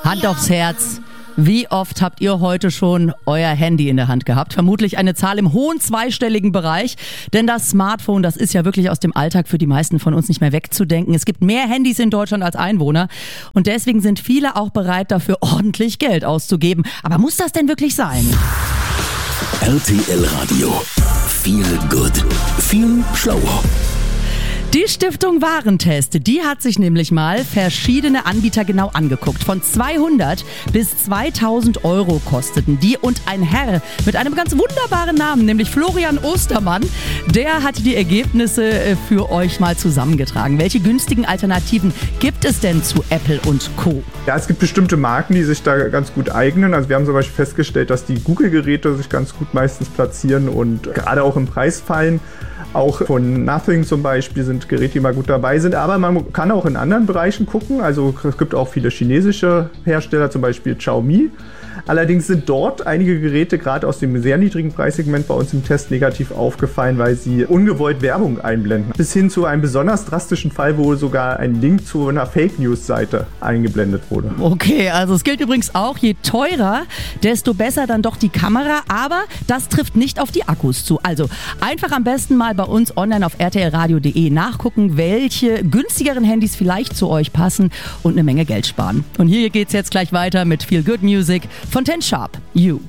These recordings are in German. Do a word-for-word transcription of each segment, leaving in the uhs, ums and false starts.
Hand aufs Herz. Wie oft habt ihr heute schon euer Handy in der Hand gehabt? Vermutlich eine Zahl im hohen zweistelligen Bereich. Denn das Smartphone, das ist ja wirklich aus dem Alltag für die meisten von uns nicht mehr wegzudenken. Es gibt mehr Handys in Deutschland als Einwohner. Und deswegen sind viele auch bereit, dafür ordentlich Geld auszugeben. Aber muss das denn wirklich sein? R T L Radio. Feel good. Viel schlauer. Die Stiftung Warentest, die hat sich nämlich mal verschiedene Anbieter genau angeguckt. Von zweihundert bis zweitausend Euro kosteten die. Und ein Herr mit einem ganz wunderbaren Namen, nämlich Florian Ostermann, der hat die Ergebnisse für euch mal zusammengetragen. Welche günstigen Alternativen gibt es denn zu Apple und Co.? Ja, es gibt bestimmte Marken, die sich da ganz gut eignen. Also wir haben zum Beispiel festgestellt, dass die Google-Geräte sich ganz gut meistens platzieren und gerade auch im Preis fallen. Auch von Nothing zum Beispiel sind Geräte, die mal gut dabei sind. Aber man kann auch in anderen Bereichen gucken. Also es gibt auch viele chinesische Hersteller, zum Beispiel Xiaomi. Allerdings sind dort einige Geräte gerade aus dem sehr niedrigen Preissegment bei uns im Test negativ aufgefallen, weil sie ungewollt Werbung einblenden. Bis hin zu einem besonders drastischen Fall, wo sogar ein Link zu einer Fake-News-Seite eingeblendet wurde. Okay, also es gilt übrigens auch, je teurer, desto besser dann doch die Kamera. Aber das trifft nicht auf die Akkus zu. Also einfach am besten mal bei uns online auf r t l radio punkt d e nachgucken, welche günstigeren Handys vielleicht zu euch passen und eine Menge Geld sparen. Und hier geht's jetzt gleich weiter mit Feel Good Music von Ten Sharp, You.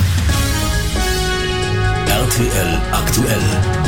R T L aktuell.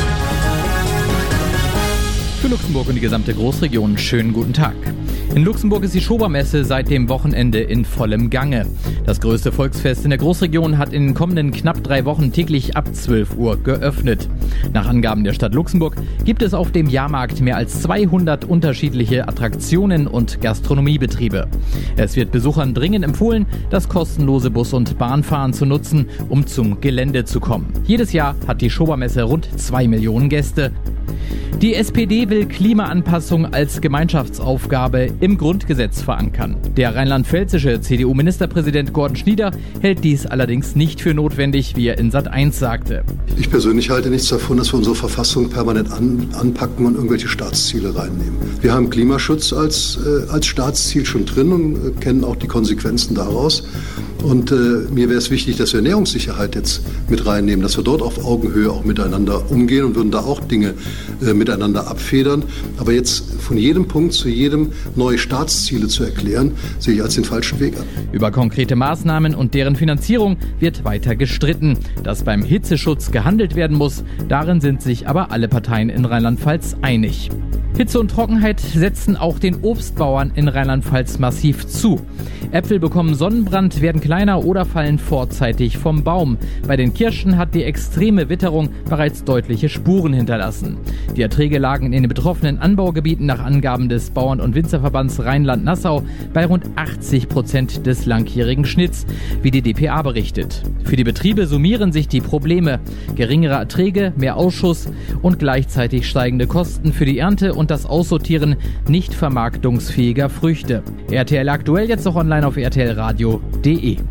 Für Luxemburg und die gesamte Großregion schönen guten Tag. In Luxemburg ist die Schobermesse seit dem Wochenende in vollem Gange. Das größte Volksfest in der Großregion hat in den kommenden knapp drei Wochen täglich ab zwölf Uhr geöffnet. Nach Angaben der Stadt Luxemburg gibt es auf dem Jahrmarkt mehr als zweihundert unterschiedliche Attraktionen und Gastronomiebetriebe. Es wird Besuchern dringend empfohlen, das kostenlose Bus- und Bahnfahren zu nutzen, um zum Gelände zu kommen. Jedes Jahr hat die Schobermesse rund zwei Millionen Gäste. Die S P D will Klimaanpassung als Gemeinschaftsaufgabe im Grundgesetz verankern. Der rheinland-pfälzische C D U-Ministerpräsident Gordon Schnieder hält dies allerdings nicht für notwendig, wie er in Sat eins sagte. Ich persönlich halte nichts davon, dass wir unsere Verfassung permanent an, anpacken und irgendwelche Staatsziele reinnehmen. Wir haben Klimaschutz als, äh, als Staatsziel schon drin und äh, kennen auch die Konsequenzen daraus. Und äh, mir wäre es wichtig, dass wir Ernährungssicherheit jetzt mit reinnehmen, dass wir dort auf Augenhöhe auch miteinander umgehen und würden da auch Dinge äh, miteinander abfedern. Aber jetzt von jedem Punkt zu jedem neue Staatsziele zu erklären, sehe ich als den falschen Weg an. Über konkrete Maßnahmen und deren Finanzierung wird weiter gestritten. Dass beim Hitzeschutz gehandelt werden muss, darin sind sich aber alle Parteien in Rheinland-Pfalz einig. Hitze und Trockenheit setzen auch den Obstbauern in Rheinland-Pfalz massiv zu. Äpfel bekommen Sonnenbrand, werden kleiner oder fallen vorzeitig vom Baum. Bei den Kirschen hat die extreme Witterung bereits deutliche Spuren hinterlassen. Die Erträge lagen in den betroffenen Anbaugebieten nach Angaben des Bauern- und Winzerverbands Rheinland-Nassau bei rund achtzig Prozent des langjährigen Schnitts, wie die D P A berichtet. Für die Betriebe summieren sich die Probleme. Geringere Erträge, mehr Ausschuss und gleichzeitig steigende Kosten für die Ernte und das Aussortieren nicht vermarktungsfähiger Früchte. R T L aktuell jetzt noch online auf r t l radio punkt d e.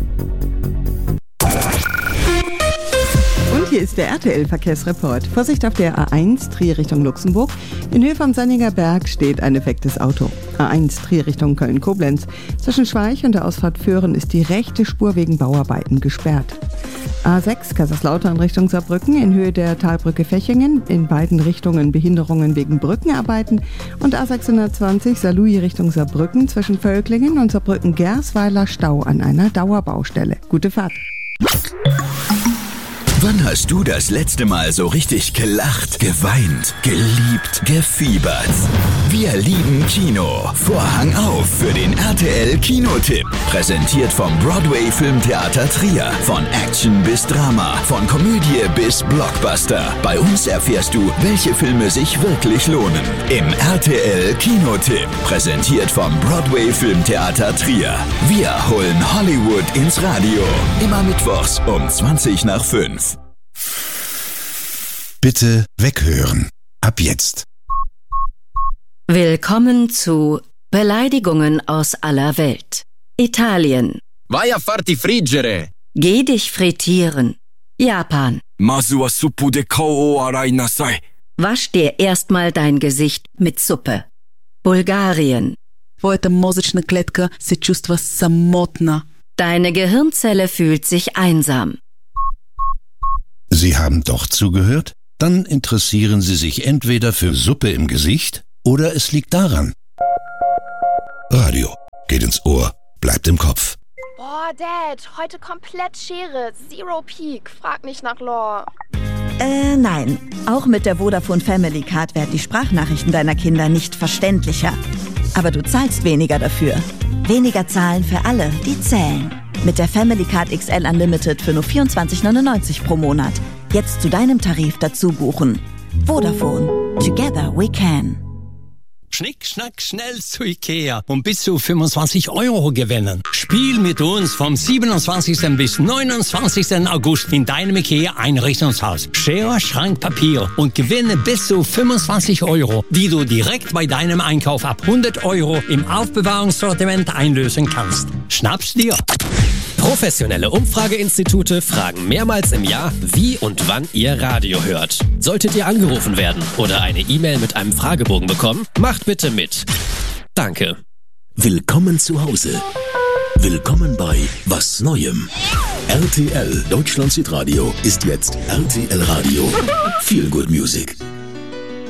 Und hier ist der R T L-Verkehrsreport. Vorsicht auf der A eins, Trier Richtung Luxemburg. In Höhe vom Sandinger Berg steht ein defektes Auto. A eins, Trier Richtung Köln-Koblenz. Zwischen Schweich und der Ausfahrt Föhren ist die rechte Spur wegen Bauarbeiten gesperrt. A sechs, Kaiserslautern Richtung Saarbrücken, in Höhe der Talbrücke Fechingen, in beiden Richtungen Behinderungen wegen Brückenarbeiten. Und A sechshundertzwanzig, Saarlouis Richtung Saarbrücken, zwischen Völklingen und Saarbrücken-Gersweiler Stau an einer Dauerbaustelle. Gute Fahrt. Wann hast du das letzte Mal so richtig gelacht, geweint, geliebt, gefiebert? Wir lieben Kino. Vorhang auf für den R T L Kinotipp. Präsentiert vom Broadway Filmtheater Trier. Von Action bis Drama, von Komödie bis Blockbuster. Bei uns erfährst du, welche Filme sich wirklich lohnen. Im R T L Kinotipp. Präsentiert vom Broadway Filmtheater Trier. Wir holen Hollywood ins Radio. Immer mittwochs um zwanzig nach fünf. Bitte weghören. Ab jetzt. Willkommen zu Beleidigungen aus aller Welt. Italien. Vai a farti friggere. Geh dich frittieren. Japan. Masu wa suppu de kou o arai nasai. Wasch dir erstmal dein Gesicht mit Suppe. Bulgarien. твоята мозъчна клетка се чувства самотна. Deine Gehirnzelle fühlt sich einsam. Sie haben doch zugehört? Dann interessieren Sie sich entweder für Suppe im Gesicht oder es liegt daran. Radio geht ins Ohr, bleibt im Kopf. Boah, Dad, heute komplett Schere, Zero Peak, frag nicht nach Lore. Äh, nein. Auch mit der Vodafone Family Card werden die Sprachnachrichten deiner Kinder nicht verständlicher. Aber du zahlst weniger dafür. Weniger zahlen für alle, die zählen. Mit der Family Card X L Unlimited für nur vierundzwanzig neunundneunzig pro Monat. Jetzt zu deinem Tarif dazu buchen. Vodafone. Together we can. Schnick, schnack, schnell zu Ikea und bis zu fünfundzwanzig Euro gewinnen. Spiel mit uns vom siebenundzwanzigsten bis neunundzwanzigsten August in deinem Ikea-Einrichtungshaus. Schere, Schrank, Papier und gewinne bis zu fünfundzwanzig Euro, die du direkt bei deinem Einkauf ab hundert Euro im Aufbewahrungssortiment einlösen kannst. Schnapp's dir! Professionelle Umfrageinstitute fragen mehrmals im Jahr, wie und wann ihr Radio hört. Solltet ihr angerufen werden oder eine E-Mail mit einem Fragebogen bekommen, macht bitte mit. Danke. Willkommen zu Hause. Willkommen bei Was Neuem. R T L Deutschland Hitradio ist jetzt R T L Radio. Feel Good Music.